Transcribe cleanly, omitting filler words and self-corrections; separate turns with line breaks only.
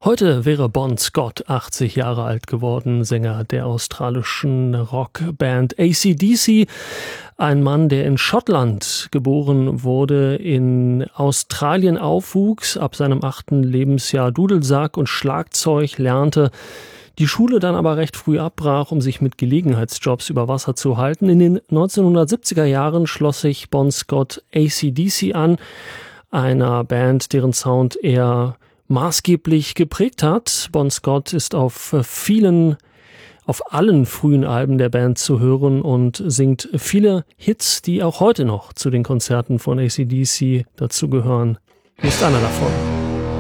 Heute wäre Bon Scott 80 Jahre alt geworden, Sänger der australischen Rockband AC/DC. Ein Mann, der in Schottland geboren wurde, in Australien aufwuchs, ab seinem 8. Lebensjahr Dudelsack und Schlagzeug lernte, die Schule dann aber recht früh abbrach, um sich mit Gelegenheitsjobs über Wasser zu halten. In den 1970er Jahren schloss sich Bon Scott AC/DC an, einer Band, deren Sound er maßgeblich geprägt hat. Bon Scott ist auf allen frühen Alben der Band zu hören und singt viele Hits, die auch heute noch zu den Konzerten von AC/DC dazugehören. Hier ist einer davon.